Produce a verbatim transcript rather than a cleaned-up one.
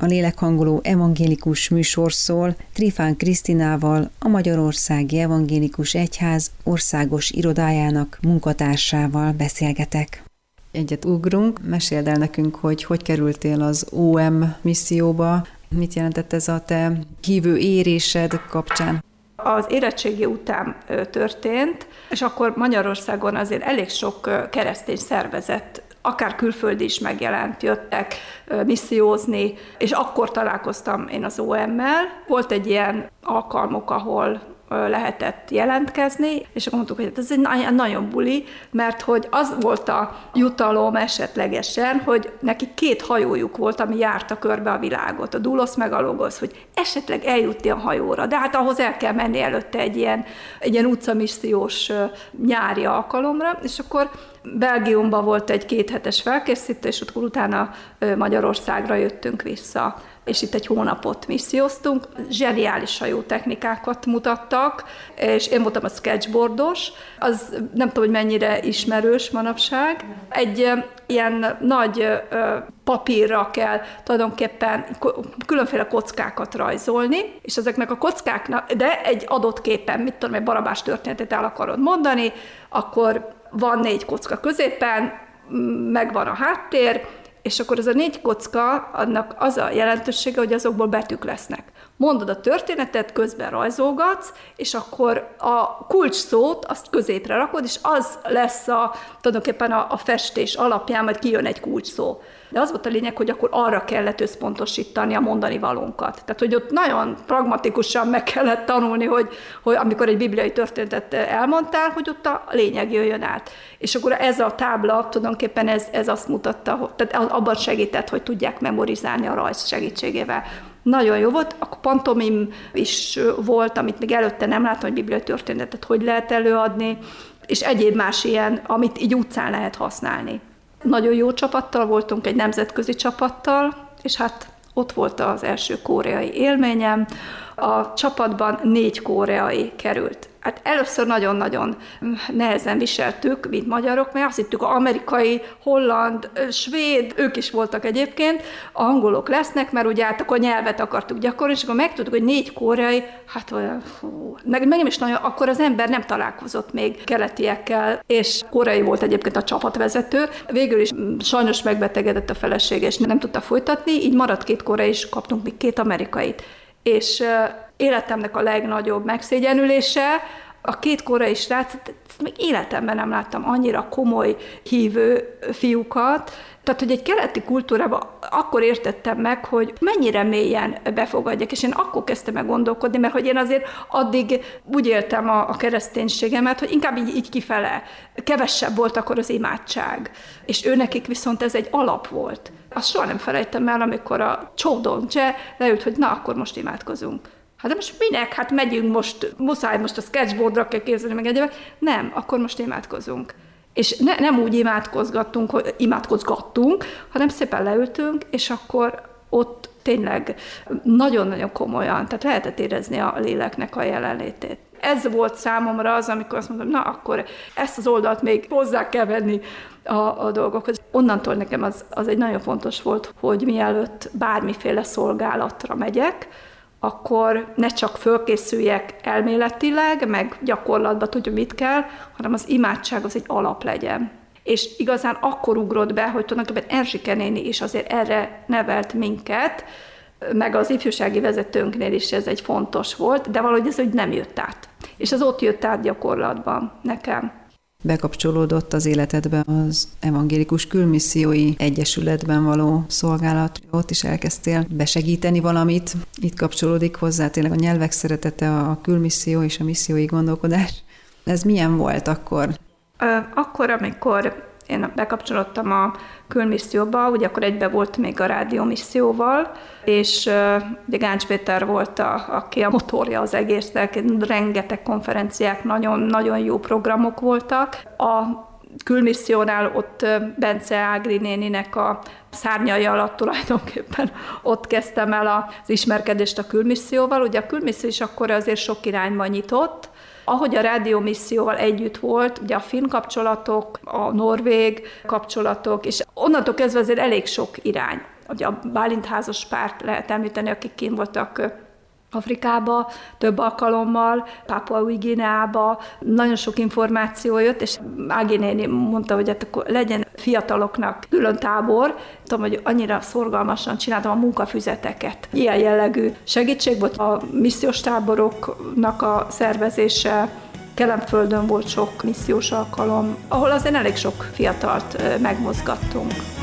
a lélekhangoló evangélikus műsor szól. Trifán Krisztinával, a Magyarországi Evangélikus Egyház országos irodájának munkatársával beszélgetek. Egyet ugrunk, meséld el nekünk, hogy hogy kerültél az o em misszióba, mit jelentett ez a te hívő érésed kapcsán? Az érettségi után történt, és akkor Magyarországon azért elég sok keresztény szervezet, akár külföldi is megjelent, jöttek missziózni, és akkor találkoztam én az o emmel. Volt egy ilyen alkalmuk, ahol lehetett jelentkezni, és akkor mondtuk, hogy ez egy nagyon buli, mert hogy az volt a jutalom esetlegesen, hogy neki két hajójuk volt, ami járta körbe a világot, a Dulos meg a Logos, hogy esetleg eljutni a hajóra, de hát ahhoz el kell menni előtte egy ilyen, egy ilyen utcamissziós nyári alkalomra, és akkor Belgiumban volt egy kéthetes felkészítés, és akkor utána Magyarországra jöttünk vissza, és itt egy hónapot misszióztunk. Zseniális hajótechnikákat mutattak, és én voltam a sketchboardos, az nem tudom, hogy mennyire ismerős manapság. Egy ilyen nagy papírra kell tulajdonképpen különféle kockákat rajzolni, és ezeknek a kockáknak, de egy adott képen, mit tudom, egy Barabás történetet el akarod mondani, akkor van négy kocka középen, megvan a háttér, és akkor az a négy kocka, annak az a jelentősége, hogy azokból betűk lesznek. Mondod a történetet, közben rajzolgatsz, és akkor a kulcs szót azt középre rakod, és az lesz a, tulajdonképpen a, a festés alapján, majd kijön egy kulcs szó. De az volt a lényeg, hogy akkor arra kellett összpontosítani a mondani valónkat. Tehát, hogy ott nagyon pragmatikusan meg kellett tanulni, hogy, hogy amikor egy bibliai történetet elmondtál, hogy ott a lényeg jöjjön át. És akkor ez a tábla tulajdonképpen ez, ez azt mutatta, tehát abban segített, hogy tudják memorizálni a rajz segítségével. Nagyon jó volt, akkor pantomim is volt, amit még előtte nem láttam, hogy bibliai történetet hogy lehet előadni, és egyéb más ilyen, amit így utcán lehet használni. Nagyon jó csapattal voltunk, egy nemzetközi csapattal, és hát ott volt az első koreai élményem. A csapatban négy koreai került. Hát először nagyon-nagyon nehezen viseltük, mint magyarok, mert azt hittük, amerikai, holland, svéd, ők is voltak egyébként, a angolok lesznek, mert ugye hát akkor nyelvet akartuk gyakorolni, és akkor megtudtuk, hogy négy koreai, hát olyan, fú, meg, meg nem is nagyon, akkor az ember nem találkozott még keletiekkel, és koreai volt egyébként a csapatvezető. Végül is sajnos megbetegedett a felesége, és nem tudta folytatni, így maradt két koreai, és kaptunk még két amerikait. És életemnek a legnagyobb megszégyenülése, a két koreai srác, még életemben nem láttam annyira komoly hívő fiúkat, tehát, hogy egy keleti kultúrában akkor értettem meg, hogy mennyire mélyen befogadjak, és én akkor kezdtem meg gondolkodni, mert hogy én azért addig úgy éltem a, a kereszténységemet, hogy inkább így, így kifele. Kevesebb volt akkor az imádság, és őnekik viszont ez egy alap volt. Azt soha nem felejtem el, amikor a Csódongcse leült, hogy na, akkor most imádkozunk. Hát de most minek? Hát megyünk most, muszáj most a sketchboardra kell képzelni meg egyébként. Nem, akkor most imádkozunk. És ne, nem úgy imádkozgattunk, hogy imádkozgattunk, hanem szépen leültünk, és akkor ott tényleg nagyon-nagyon komolyan, tehát lehetett érezni a léleknek a jelenlétét. Ez volt számomra az, amikor azt mondtam, na akkor ezt az oldalt még hozzá kell venni a, a dolgokhoz. Onnantól nekem az, az egy nagyon fontos volt, hogy mielőtt bármiféle szolgálatra megyek, akkor ne csak fölkészüljek elméletileg, meg gyakorlatban tudjuk, mit kell, hanem az imádság az egy alap legyen. És igazán akkor ugrott be, hogy tulajdonképpen Erzsike néni is azért erre nevelt minket, meg az ifjúsági vezetőnknél is ez egy fontos volt, de valahogy ez úgy nem jött át. És az ott jött át gyakorlatban nekem. Bekapcsolódott az életedbe az Evangélikus Külmissziói Egyesületben való szolgálat. Ott is elkezdtél besegíteni valamit. Itt kapcsolódik hozzá tényleg a nyelvek szeretete, a külmisszió és a missziói gondolkodás. Ez milyen volt akkor? Akkor, amikor én bekapcsolódtam a külmisszióba, ugye akkor egybe volt még a rádiómisszióval, és ugye Gáncs Péter volt, a, aki a motorja az egésznek, rengeteg konferenciák, nagyon, nagyon jó programok voltak. A külmissziónál ott Bence Ágri néninek a szárnyai alatt tulajdonképpen ott kezdtem el az ismerkedést a külmisszióval. Ugye a külmisszió is akkor azért sok irányba nyitott. Ahogy a rádiómisszióval együtt volt, ugye a finn kapcsolatok, a norvég kapcsolatok, és onnantól kezdve azért elég sok irány. Ugye a Bálint házas párt lehet említeni, akik kint voltak Afrikába több alkalommal, Pápua-új-Guineába, nagyon sok információ jött, és Ági néni mondta, hogy hát akkor legyen fiataloknak külön tábor. Tudom, hogy annyira szorgalmasan csináltam a munkafüzeteket. Ilyen jellegű segítség volt a missziós táboroknak a szervezése, Kelenföldön volt sok missziós alkalom, ahol azért elég sok fiatalt megmozgattunk.